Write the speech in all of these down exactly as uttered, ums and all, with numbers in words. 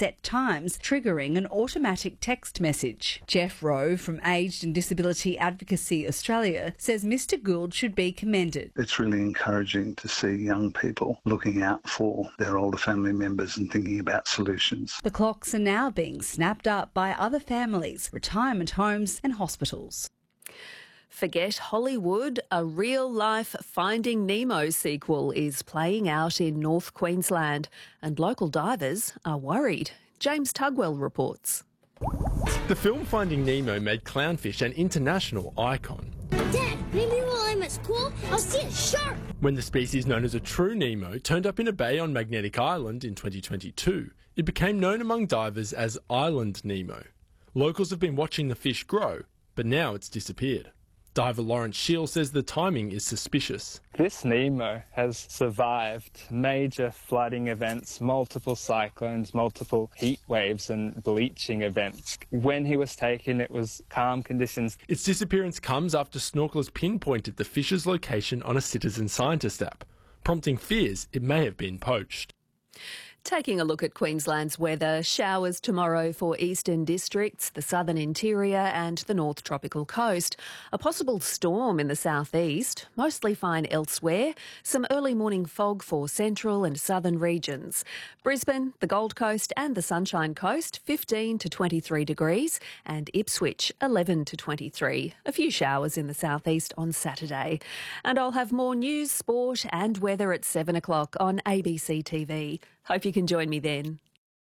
set times, triggering an automatic text message. Jeff Rowe from Aged and Disability Advocacy Australia says Mister Gould should be commended. It's really encouraging to see young people looking out for their older family members and thinking about solutions. The clocks are now being snapped up by other families, retirement homes and hospitals. Forget Hollywood, a real-life Finding Nemo sequel is playing out in North Queensland, and local divers are worried. James Tugwell reports. The film Finding Nemo made clownfish an international icon. Dad, maybe while I'm at school, I'll see a shark! When the species known as a true Nemo turned up in a bay on Magnetic Island in twenty twenty-two, it became known among divers as Island Nemo. Locals have been watching the fish grow, but now it's disappeared. Diver Lawrence Shield says the timing is suspicious. This Nemo has survived major flooding events, multiple cyclones, multiple heat waves and bleaching events. When he was taken, it was calm conditions. Its disappearance comes after snorkelers pinpointed the fish's location on a citizen scientist app, prompting fears it may have been poached. Taking a look at Queensland's weather, showers tomorrow for eastern districts, the southern interior and the north tropical coast. A possible storm in the southeast, mostly fine elsewhere. Some early morning fog for central and southern regions. Brisbane, the Gold Coast and the Sunshine Coast, fifteen to twenty-three degrees, and Ipswich, eleven to twenty-three. A few showers in the southeast on Saturday. And I'll have more news, sport and weather at seven o'clock on A B C T V. Hope you can join me then.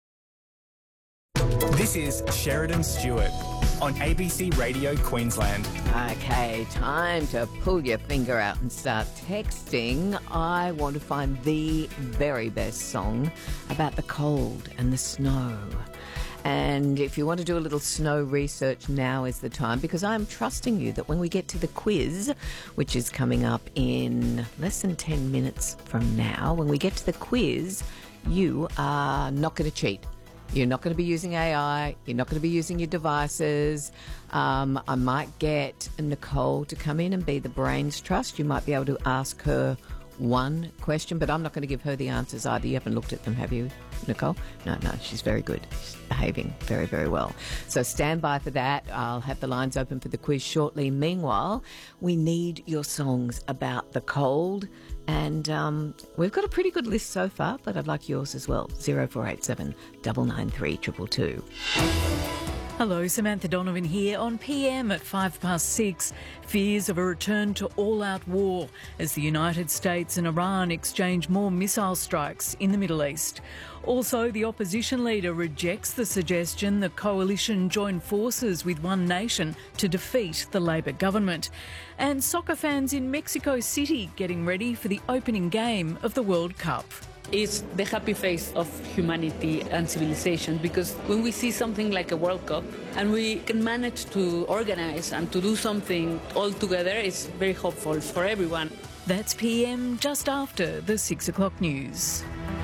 This is Sheridan Stewart on A B C Radio Queensland. Okay, time to pull your finger out and start texting. I want to find the very best song about the cold and the snow. And if you want to do a little snow research, now is the time, because I'm trusting you that when we get to the quiz, which is coming up in less than ten minutes from now, when we get to the quiz, you are not going to cheat. You're not going to be using A I. You're not going to be using your devices. Um, I might get Nicole to come in and be the brains trust. You might be able to ask her one question, but I'm not going to give her the answers either. You haven't looked at them, have you, Nicole? No, no, she's very good. She's behaving very, very well. So stand by for that. I'll have the lines open for the quiz shortly. Meanwhile, we need your songs about the cold. And um, we've got a pretty good list so far, but I'd like yours as well. zero four eight seven, nine nine three, two two two. Hello, Samantha Donovan here on P M at five past six. Fears of a return to all-out war as the United States and Iran exchange more missile strikes in the Middle East. Also, the opposition leader rejects the suggestion the coalition join forces with One Nation to defeat the Labor government. And soccer fans in Mexico City getting ready for the opening game of the World Cup. It's the happy face of humanity and civilization, because when we see something like a World Cup and we can manage to organize and to do something all together, it's very hopeful for everyone. That's P M just after the six o'clock news.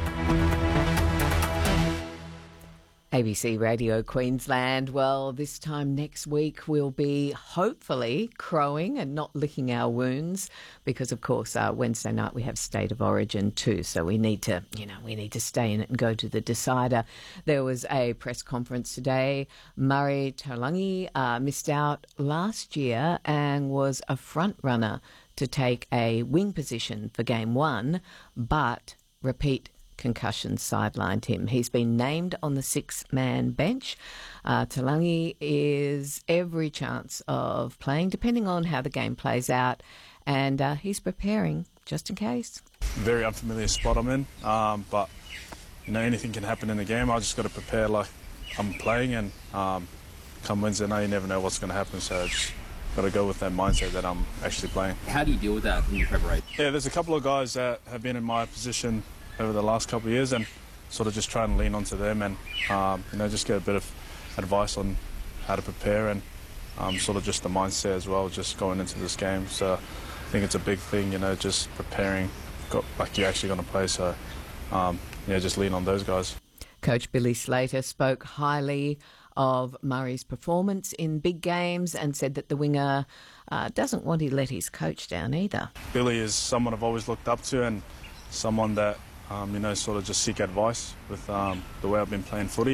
A B C Radio Queensland. Well, this time next week we'll be hopefully crowing and not licking our wounds, because of course uh, Wednesday night we have State of Origin too, so we need to, you know, we need to stay in it and go to the decider. There was a press conference today. Murray Taulagi uh, missed out last year and was a front runner to take a wing position for game one, but repeat concussion sidelined him. He's been named on the six-man bench. Uh, Taulagi is every chance of playing, depending on how the game plays out, and uh, he's preparing just in case. Very unfamiliar spot I'm in, um, but you know, anything can happen in the game. I just got to prepare like I'm playing, and um, come Wednesday night, you never know what's going to happen, so I just got to go with that mindset that I'm actually playing. How do you deal with that when you prepare? Yeah, there's a couple of guys that have been in my position over the last couple of years, and sort of just try and lean onto them and um, you know, just get a bit of advice on how to prepare, and um, sort of just the mindset as well, just going into this game. So I think it's a big thing, you know, just preparing got, like you're actually going to play. So um, yeah, just lean on those guys. Coach Billy Slater spoke highly of Murray's performance in big games and said that the winger uh, doesn't want to let his coach down either. Billy is someone I've always looked up to, and someone that Um, you know, sort of just seek advice with um, the way I've been playing footy.